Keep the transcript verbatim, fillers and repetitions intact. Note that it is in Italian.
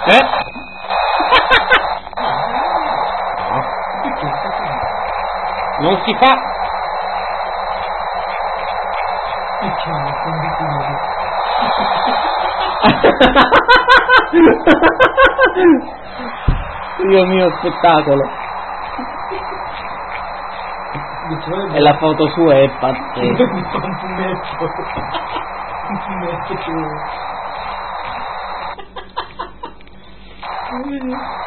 Eh? No. Non si fa. Dio mio, spettacolo. E la foto sua è pazzesca. Un fumetto.